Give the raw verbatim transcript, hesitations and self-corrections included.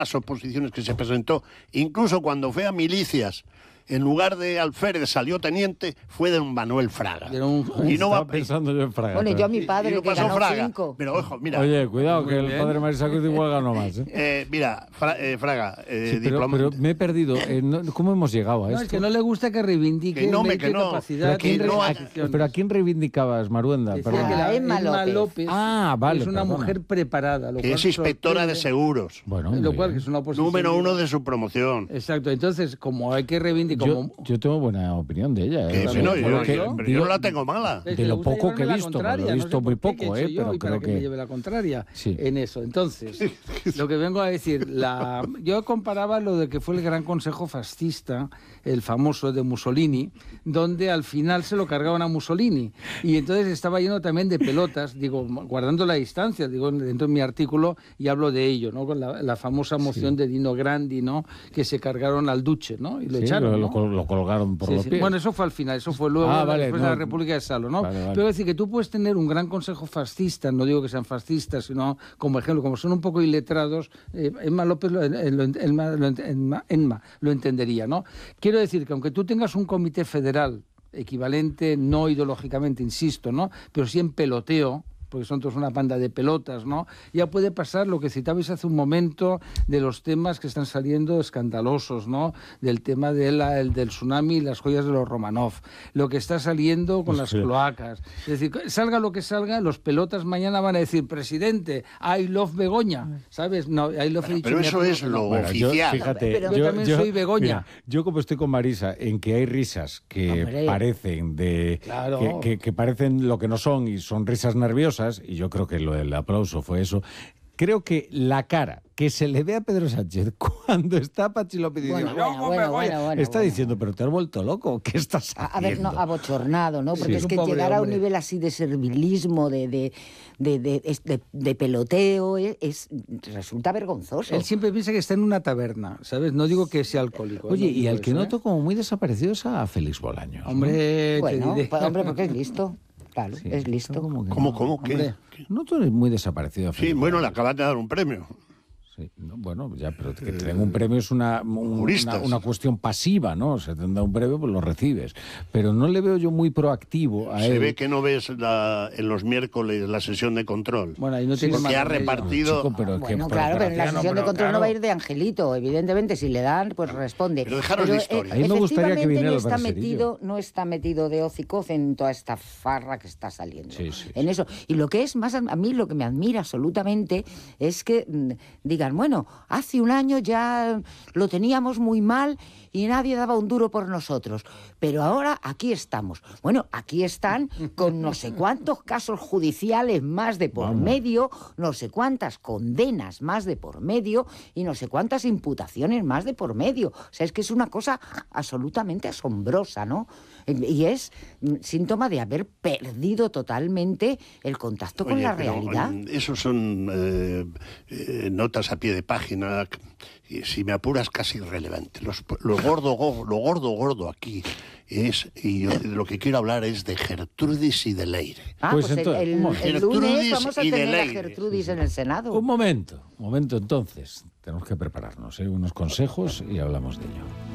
las oposiciones que se presentó, incluso cuando fue a milicias, en lugar de alférez salió teniente, fue de don Manuel Fraga. Un... Y no va pensando yo en Fraga. Bueno, yo a mi padre, no que ganó Fraga. cinco. Pero ojo, mira. Oye, cuidado, Muy que bien. el padre Marisa Cruz igual ganó más. ¿eh? Eh, mira, Fra, eh, Fraga, eh, Sí, pero, diploma... pero me he perdido. Eh, no, ¿Cómo hemos llegado a No, esto? es que no le gusta que reivindique Que no, el me- mérito que y no. capacidad. ¿Pero a quién, de no re- realizaciones. ¿Pero a quién reivindicabas, Maruenda? Decía Perdón. que la Emma Emma López. López Ah, vale, es una perdona. mujer preparada. Lo que cual es inspectora de sorprende. seguros. Bueno, Lo muy cual que bien. es una oposición. Número uno de su promoción. Exacto. Entonces, como hay que reivindicar... yo, Como... yo tengo buena opinión de ella. Que ¿eh? sí, no, yo, Porque, yo- pero digo, yo no la tengo mala. Es de le lo gusta poco que he llevarme la visto, contraria, lo he no sé visto muy por qué, poco, qué he ¿eh? hecho yo Pero y para creo que, que... me lleve la contraria Sí. en eso. Entonces, lo que vengo a decir, la... yo comparaba lo de que fue el Gran Consejo Fascista, el famoso de Mussolini, donde al final se lo cargaban a Mussolini. Y entonces estaba lleno también de pelotas, digo, guardando la distancia, digo, dentro de mi artículo, y hablo de ello, ¿no? Con la, la famosa moción sí. de Dino Grandi, ¿no? Que se cargaron al Duce, ¿no? Y lo sí, echaron, lo, ¿no? lo, lo colgaron por Sí, los sí. pies. Bueno, eso fue al final, eso fue luego ah, vale, después no. de la República de Salo, ¿no? Vale, vale. Pero es decir, que tú puedes tener un gran consejo fascista, no digo que sean fascistas, sino como ejemplo, como son un poco iletrados, eh, Emma López lo, eh, lo, Emma, lo, Emma, Emma lo entendería, ¿no? Quiero decir que aunque tú tengas un comité federal equivalente, no ideológicamente, insisto, ¿no? Pero sí en peloteo, porque son todos una panda de pelotas, ¿no? Ya puede pasar lo que citabais hace un momento de los temas que están saliendo escandalosos, ¿no? Del tema de la, el, del tsunami y las joyas de los Romanov, lo que está saliendo con las cloacas. Es decir, salga lo que salga, los pelotas mañana van a decir, presidente, I love Begoña, ¿sabes? No, I love bueno, pero eso es lo bueno, oficial. Yo, fíjate, pero yo también soy Begoña. Mira, yo como estoy con Marisa, en que hay risas que Hombre. parecen de Claro. que, que, que parecen lo que no son y son risas nerviosas, y yo creo que lo del aplauso fue eso. Creo que la cara que se le ve a Pedro Sánchez cuando está Pachi López diciendo, Bueno, "No, bueno, bueno, Begoña", bueno, bueno, está bueno. diciendo, pero te has vuelto loco, ¿qué estás haciendo? A, a ver, no, abochornado, ¿no? Porque Sí, es un que pobre llegar a un hombre. nivel así de servilismo, de, de, de, de, es- de- de peloteo, es, es- resulta vergonzoso. Él siempre piensa que está en una taberna, ¿sabes? No digo que sea alcohólico. Oye, no y digo al que eso, noto ¿eh? como muy desaparecido es a Félix Bolaños, ¿no? Hombre, Bueno, te diré. pues, hombre, porque es listo. Claro, Sí, es listo. como que ¿Cómo, no. cómo? ¿Qué? Hombre. No, tú eres muy desaparecido. Sí, Félix bueno, le Bolaños. acaban de dar un premio. Sí, no, bueno, ya, pero que te den un premio es una, un- Juristas. una, una cuestión pasiva, ¿no? Se te da un premio, pues lo recibes. Pero no le veo yo muy proactivo a Se él. ve que no ves la- en los miércoles la sesión de control. Bueno, ahí no Sí, tiene porque más ha remedio. repartido... Chico, pero que Bueno, por claro, pero en la desgracia, sesión no, de pero control claro. no va a ir de angelito. Evidentemente, si le dan, pues responde. Pero dejaros de historia. A mí me gustaría que efectivamente viniera no el está Bercerillo. metido, no está metido de hocicoz en toda esta farra que está saliendo. Sí, sí, en eso. Y lo que es más, a mí lo que me admira absolutamente es que mm, digan, bueno, hace un año ya lo teníamos muy mal y nadie daba un duro por nosotros. Pero ahora aquí estamos. Bueno, aquí están con no sé cuántos casos judiciales más de por Vamos. medio, no sé cuántas condenas más de por medio y no sé cuántas imputaciones más de por medio. O sea, es que es una cosa absolutamente asombrosa, ¿no? Y es mm, síntoma de haber perdido totalmente el contacto con Oye, la pero, realidad. mm, Esos son eh, eh, notas a pie de página, y si me apuras, casi irrelevantes. Los- Lo gordo, go- lo gordo, gordo aquí es, y yo de lo que quiero hablar es de Gertrudis y de Leire. Ah, Pues pues, el- entonces, el, un el, momento. lunes Gertrudis vamos a y de tener a Leire. Gertrudis en el Senado. Un momento, un momento entonces. Tenemos que prepararnos, ¿eh? Unos consejos y hablamos de ello.